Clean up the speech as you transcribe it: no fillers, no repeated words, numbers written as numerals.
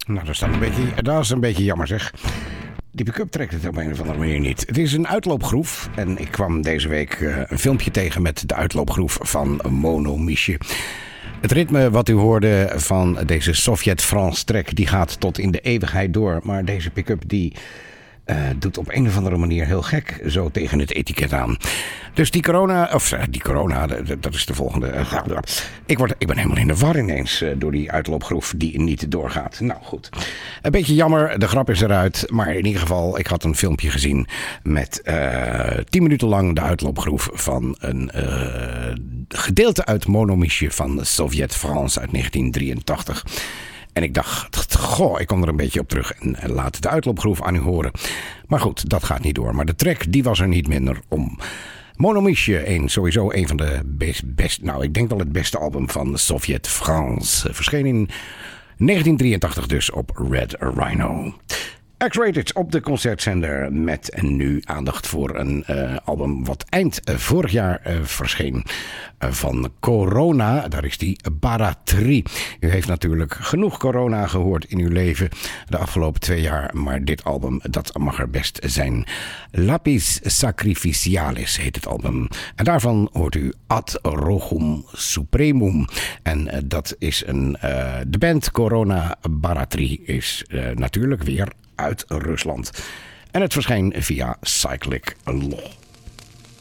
Nou, dat is een beetje jammer zeg. Die pick-up trekt het op een of andere manier niet. Het is een uitloopgroef. En ik kwam deze week een filmpje tegen met de uitloopgroef van Monomiesje. Het ritme wat u hoorde van deze Sovjet-France track, die gaat tot in de eeuwigheid door. Maar deze pick-up die doet op een of andere manier heel gek zo tegen het etiket aan. Dus die corona, dat is de volgende. Ik ben helemaal in de war ineens door die uitloopgroef die niet doorgaat. Nou goed, een beetje jammer, de grap is eruit. Maar in ieder geval, ik had een filmpje gezien met 10 minuten lang de uitloopgroef van een gedeelte uit Monomiesje van Sovjet-France uit 1983. En ik dacht, ik kom er een beetje op terug en laat de uitloopgroef aan u horen. Maar goed, dat gaat niet door. Maar de track, die was er niet minder om. Monomiesje, sowieso een van de ik denk wel het beste album van Sovjet-France. Verscheen in 1983 dus op Red Rhino. X-Rated op de concertzender met nu aandacht voor een album wat eind vorig jaar verscheen van Corona. Daar is die Baratri. U heeft natuurlijk genoeg corona gehoord in uw leven de afgelopen 2 jaar, maar dit album, dat mag er best zijn. Lapis Sacrificialis heet het album. En daarvan hoort u Ad Rogum Supremum. En dat is de band Corona Baratri is natuurlijk weer uit Rusland. En het verscheen via Cyclic Law.